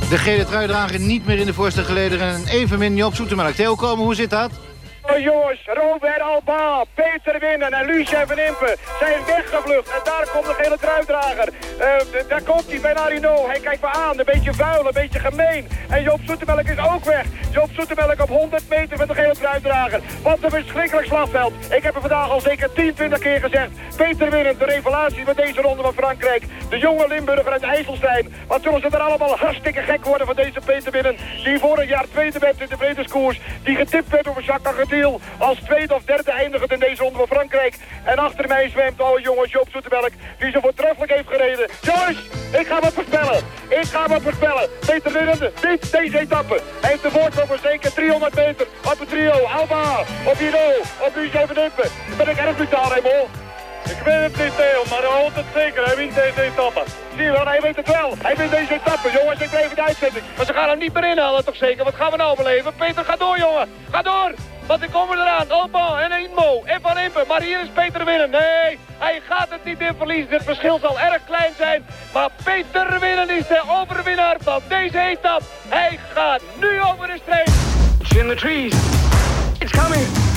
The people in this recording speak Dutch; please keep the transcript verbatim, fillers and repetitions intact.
De gele truidrager niet meer in de voorste gelederen en evenmin Joop Zoetemelk. Theo Komen, hoe zit dat? Oh jongens, Robert Alba, Peter Winnen en Lucien van Impe zijn weggevlucht. En daar komt de gele truidrager. Uh, daar komt hij, Benarino. Hij kijkt me aan, een beetje vuil, een beetje gemeen. En Joop Zoetemelk is ook weg. Joop Zoetemelk op honderd meter met de gele truidrager. Wat een verschrikkelijk slagveld. Ik heb er vandaag al zeker tien, twintig keer gezegd. Peter Winnen, de revelatie van deze ronde van Frankrijk. De jonge Limburger uit IJsselstein. Wat zullen ze er allemaal hartstikke gek worden van deze Peter Winnen. Die vorig jaar tweede werd in de vredeskoers. Die getipt werd over Jacques Agadiel. Als tweede of derde eindigend in deze ronde van Frankrijk. En achter mij zwemt, oh jongens, Joop Zoetemelk, die zo voortreffelijk heeft gereden. Jongens, ik ga wat voorspellen. Ik ga wat voorspellen. Peter Winnen, dit, deze etappe. Hij heeft de voorsprong voor zeker driehonderd meter. Op het trio, Alba, op Hino, op Lucien van Impe. Ben ik erg brutaal, Raymond? Ik weet het niet, Theo, maar hij houdt het zeker. Hij wint deze etappe. Zie je wel, hij weet het wel. Hij wint deze etappe. Jongens, ik blijf in de uitzending. Maar ze gaan hem niet meer inhalen, toch zeker? Wat gaan we nou beleven? Peter, ga door, jongen. Ga door. Want ik kom eraan. Alba en Inmo en Van Impe. Maar hier is Peter Winnen. Nee, hij gaat het niet in verliezen. Het verschil zal erg klein zijn. Maar Peter Winnen is de overwinnaar van deze etappe. Hij gaat nu over de streep. It's in the trees. It's coming.